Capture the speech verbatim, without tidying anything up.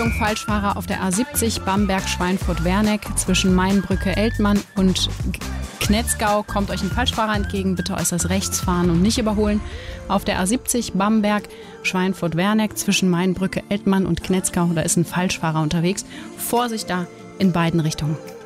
Achtung, Falschfahrer auf der A siebzig Bamberg-Schweinfurt-Werneck zwischen Mainbrücke, Eltmann und Knetzgau kommt euch ein Falschfahrer entgegen. Bitte äußerst rechts fahren und nicht überholen. Auf der A siebzig Bamberg, Schweinfurt-Werneck zwischen Mainbrücke, Eltmann und Knetzgau, da ist ein Falschfahrer unterwegs. Vorsicht da in beiden Richtungen.